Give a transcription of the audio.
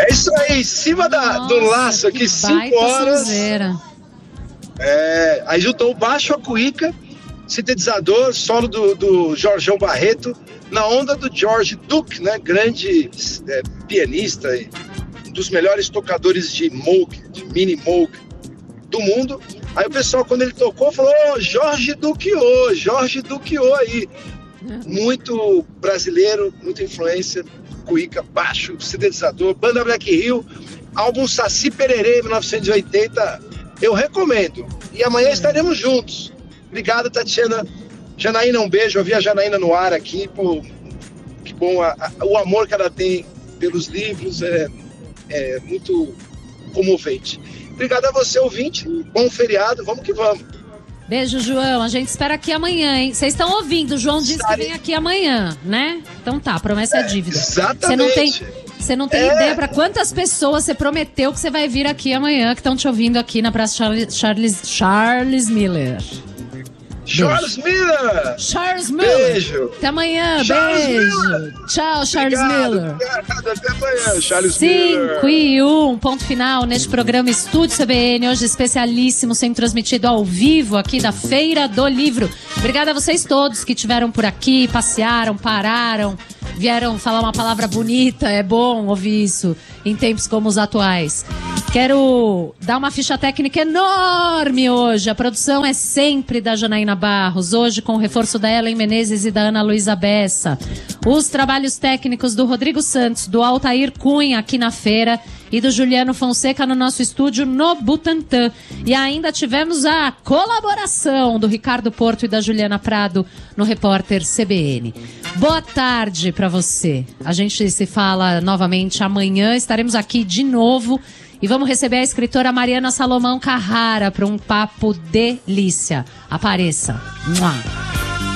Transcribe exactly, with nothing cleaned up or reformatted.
É isso aí, em cima da, Nossa, do laço aqui, cinco horas. Sonzeira. É, aí juntou o baixo, a cuíca, sintetizador, solo do, do Jorjão Barreto, na onda do George Duke, né? Grande é, pianista, um dos melhores tocadores de Moog, de mini Moog do mundo. Aí o pessoal, quando ele tocou, falou: oh, Jorge Duqueou, Jorge Duqueou aí. Muito brasileiro, muita influência, cuíca, baixo, sintetizador, banda Black Hill, álbum Saci Pererê, mil novecentos e oitenta, eu recomendo. E amanhã estaremos juntos. Obrigado, Tatiana. Janaína, um beijo. Eu vi a Janaína no ar aqui. Pô, que bom. A, a, o amor que ela tem pelos livros é, é muito comovente. Obrigado a você, ouvinte. Bom feriado. Vamos que vamos. Beijo, João. A gente espera aqui amanhã, hein? Vocês estão ouvindo? O João disse que vem aqui amanhã, né? Então tá, promessa é dívida. É, exatamente. Você não tem, você não tem é. ideia para quantas pessoas você prometeu que você vai vir aqui amanhã, que estão te ouvindo aqui na Praça Charles, Charles, Charles Miller. Charles Miller! Charles Miller! Beijo! Até amanhã, Charles beijo! Miller. Tchau, Charles obrigado, Miller! Obrigado, até amanhã, Charles Miller! cinco e um, ponto final neste programa Estúdio C B N, hoje especialíssimo, sendo transmitido ao vivo aqui da Feira do Livro. Obrigada a vocês todos que estiveram por aqui, passearam, pararam, vieram falar uma palavra bonita, é bom ouvir isso em tempos como os atuais. Quero dar uma ficha técnica enorme hoje. A produção é sempre da Janaína Barros, hoje com o reforço da Ellen Menezes e da Ana Luísa Bessa. Os trabalhos técnicos do Rodrigo Santos, do Altair Cunha aqui na feira e do Juliano Fonseca no nosso estúdio no Butantã. E ainda tivemos a colaboração do Ricardo Porto e da Juliana Prado no Repórter C B N. Boa tarde para você. A gente se fala novamente amanhã, estaremos aqui de novo. E vamos receber a escritora Mariana Salomão Carrara para um papo delícia. Apareça. Mua.